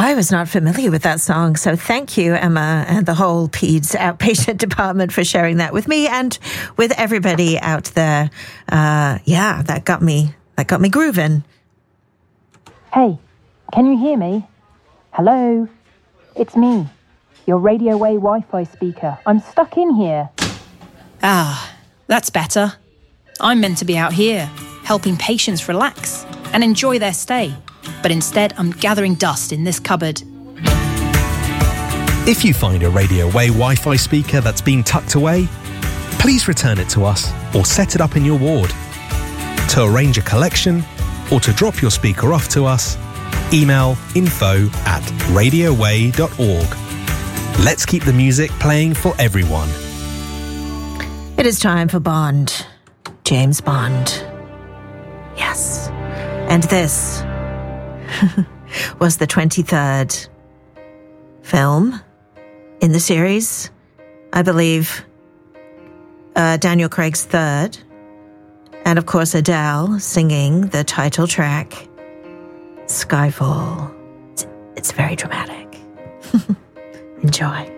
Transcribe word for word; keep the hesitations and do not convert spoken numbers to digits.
I was not familiar with that song, so thank you, Emma, and the whole Peds outpatient department for sharing that with me and with everybody out there. Uh, yeah, that got me, that got me grooving. Hey, can you hear me? Hello? It's me, your Radio Way Wi-Fi speaker. I'm stuck in here. Ah, that's better. I'm meant to be out here, helping patients relax and enjoy their stay. But instead, I'm gathering dust in this cupboard. If you find a Radio Way Wi-Fi speaker that's been tucked away, please return it to us or set it up in your ward. To arrange a collection or to drop your speaker off to us, email info at radioway dot org. Let's keep the music playing for everyone. It is time for Bond. James Bond. Yes. And this was the twenty-third film in the series. I believe uh, Daniel Craig's third. And of course Adele singing the title track, Skyfall. It's, it's very dramatic. Enjoy.